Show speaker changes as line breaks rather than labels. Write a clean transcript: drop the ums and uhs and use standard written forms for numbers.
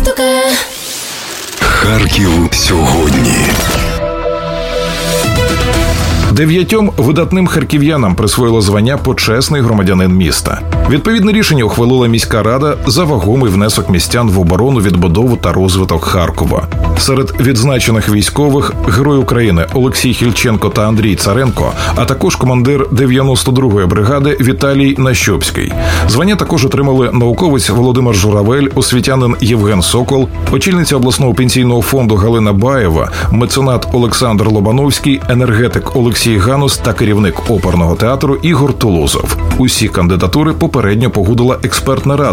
Харків сьогодні.
9 видатним харків'янам присвоїло звання «Почесний громадянин міста». Відповідне рішення ухвалила міська рада за вагомий внесок містян в оборону, відбудову та розвиток Харкова. Серед відзначених військових – Герой України Олексій Хільченко та Андрій Царенко, а також командир 92-ї бригади Віталій Нащопський. Звання також отримали науковець Володимир Журавель, освітянин Євген Сокол, очільниця обласного пенсійного фонду Галина Баєва, меценат Олександр Лобановський, енергетик Олексій Ганус та керівник оперного театру Ігор Тулузов. Усі кандидатури попередньо погодила експертна рада